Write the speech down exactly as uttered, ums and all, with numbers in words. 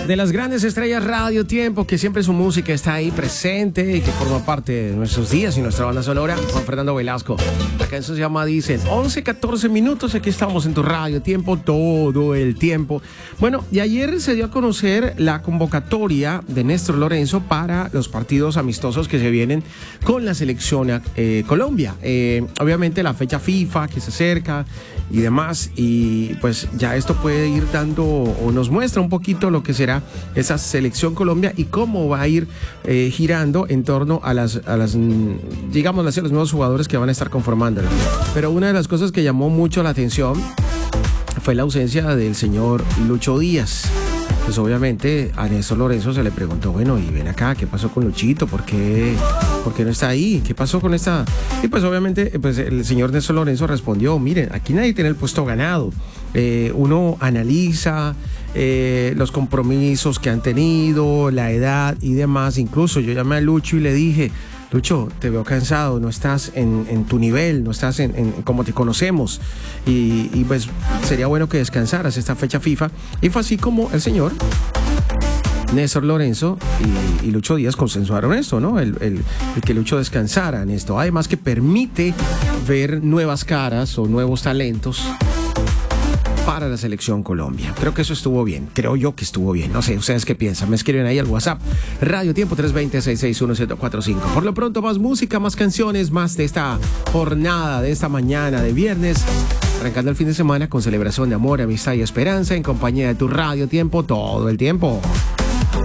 de las grandes estrellas Radio Tiempo, que siempre su música está ahí presente y que forma parte de nuestros días y nuestra banda sonora, Juan Fernando Velasco. La canción se llama Dicen. once, catorce minutos, aquí estamos en tu Radio Tiempo todo el tiempo. Bueno, y ayer se dio a conocer la convocatoria de Néstor Lorenzo para los partidos amistosos que se vienen con la selección eh, Colombia. Eh, obviamente la fecha FIFA que se acerca y demás, y pues ya esto puede ir dando o nos muestra un poquito lo que será esa selección Colombia y cómo va a ir eh, girando en torno a las, a las digamos así, a los nuevos jugadores que van a estar conformándola. Pero una de las cosas que llamó mucho la atención fue la ausencia del señor Lucho Díaz. Pues obviamente a Néstor Lorenzo se le preguntó, bueno, y ven acá, ¿qué pasó con Luchito? ¿Por qué, ¿Por qué no está ahí? ¿Qué pasó con esta? Y pues obviamente pues el señor Néstor Lorenzo respondió, miren, aquí nadie tiene el puesto ganado. Eh, uno analiza eh, los compromisos que han tenido, la edad y demás. Incluso yo llamé a Lucho y le dije, Lucho, te veo cansado, no estás en, en tu nivel, no estás en, en como te conocemos y, y pues sería bueno que descansaras esta fecha FIFA. Y fue así como el señor Néstor Lorenzo y, y Lucho Díaz consensuaron esto, ¿no? El, el, el que Lucho descansara en esto. Además que permite ver nuevas caras o nuevos talentos para la selección Colombia. Creo que eso estuvo bien. Creo yo que estuvo bien. No sé, ¿ustedes qué piensan? Me escriben ahí al WhatsApp. Radio Tiempo tres dos cero, seis seis uno, cero cuatro cinco. Por lo pronto, más música, más canciones, más de esta jornada, de esta mañana de viernes. Arrancando el fin de semana con celebración de amor, amistad y esperanza en compañía de tu Radio Tiempo todo el tiempo.